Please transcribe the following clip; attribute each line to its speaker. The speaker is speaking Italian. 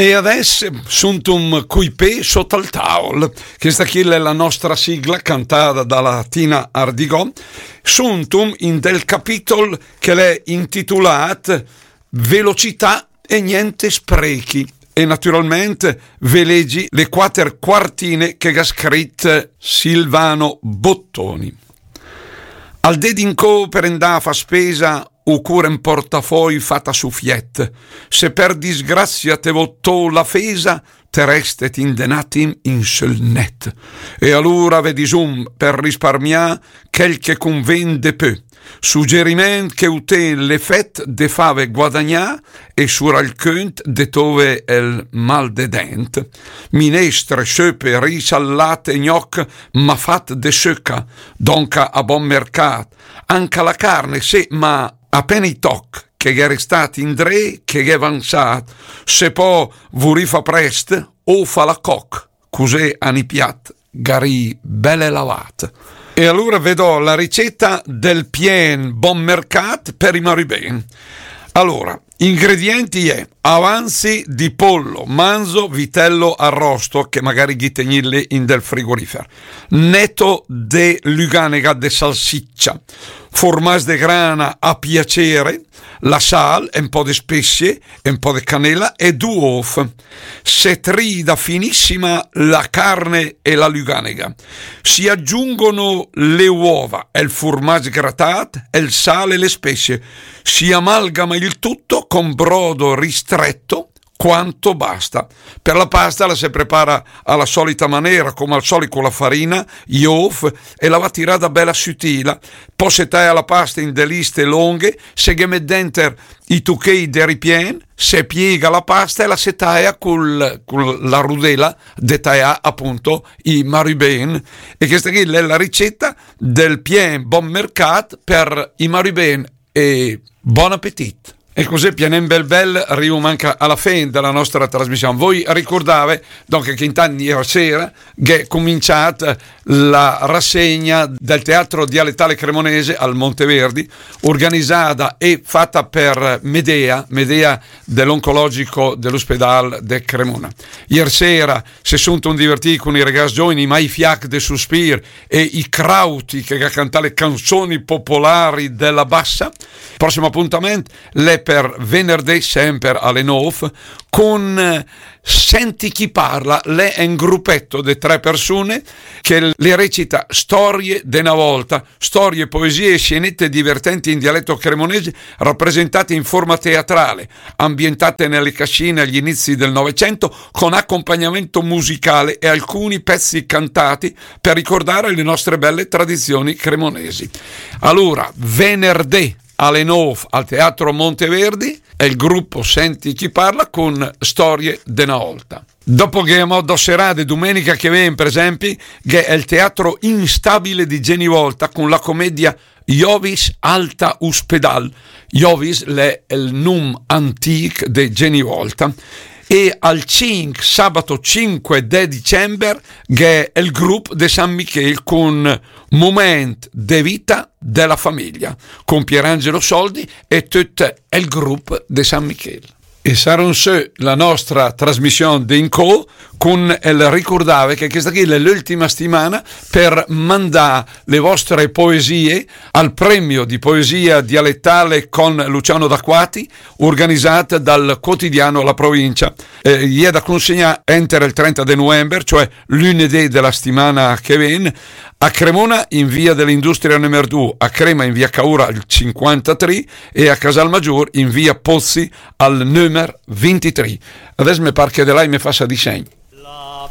Speaker 1: E adesso suntum cuipè sotto al tavolo. Questa qui è la nostra sigla cantata dalla Tina Ardigò. Suntum in del capitolo che l'è intitolato Velocità e niente sprechi. E naturalmente ve leggi le 4 quartine che ha scritto Silvano Bottoni. Al dedinco per andare a fa spesa o cura in portafogli fatta su fiet. Se per disgrazia te votò la fesa, te restet indenatim in sul net. E allora vedisum per risparmiare quel che conven de peu. Suggeriment che ute l'effet de fave guadagnà e sur al cunt de tove el mal de dent. Minestre, söpe, risallate, gnoc, ma fat de söcca, donca a bon mercat. Anca la carne, se, ma appena i toc, che è restati in dre, che è avanzat, se po vuri fa prest, o fa la coc, cos'è anipiat, gari belle lavat. E allora vedo la ricetta del pien bon mercat per i mariben. Allora, ingredienti è avanzi di pollo, manzo, vitello arrosto, che magari ghitegnille in del frigorifero, netto de luganega de salsiccia, formaggio de grana a piacere, la sal, un po' di spezie, un po' di cannella e 2 uova. Se trida finissima la carne e la luganega. Si aggiungono le uova e il formaggio grattato e il sale e le spezie. Si amalgama il tutto con brodo ristretto quanto basta. Per la pasta la si prepara alla solita maniera, come al solito con la farina, gli uova e la va tirata bella sottile. Poi si taglia la pasta in delle liste lunghe, se mette dentro i tucchei del ripien, se piega la pasta e la si taglia con la rudela de taglia appunto i mariben. E questa qui è la ricetta del pien bon mercat per i mariben e buon appetito. E così pianen bel arriviamo anche alla fine della nostra trasmissione. Voi ricordate che intanto ieri sera è cominciata la rassegna del teatro dialettale cremonese al Monteverdi, organizzata e fatta per Medea dell'oncologico dell'ospedale de Cremona. Ieri sera si sono divertiti con i ragazzi giovani, mai fiac de sospir e i crauti che cantano le canzoni popolari della bassa. Prossimo appuntamento è per venerdì sempre alle 9 con Senti chi parla. Lei è un gruppetto di 3 persone che le recita storie de una volta, storie, poesie e scenette divertenti in dialetto cremonese rappresentate in forma teatrale, ambientate nelle cascine agli inizi del Novecento con accompagnamento musicale e alcuni pezzi cantati per ricordare le nostre belle tradizioni cremonesi. Allora, venerdì alle 9 al Teatro Monteverdi è il gruppo Senti chi parla con storie de una volta. Dopo che abbiamo serate domenica che viene, per esempio, che è il Teatro Instabile di Genivolta con la commedia Iovis Alta Ospedal. Iovis è il nome antico di Genivolta. E al 5, sabato 5 di dicembre, che è il gruppo di San Michele con Moment de Vita della Famiglia, con Pierangelo Soldi e tutto il gruppo di San Michele. E sarà la nostra trasmissione di Inco con il ricordare che questa qui è l'ultima settimana per mandare le vostre poesie al premio di poesia dialettale con Luciano D'Acquati organizzata dal quotidiano La Provincia. Gli è da consegnare entro il 30 di novembre, cioè lunedì della settimana che viene, a Cremona in via dell'Industria numero 2, a Crema in via Caura al 53 e a Casalmaggiore in via Pozzi al numero 23. Adesso mi pare che da lei mi faccia di segno.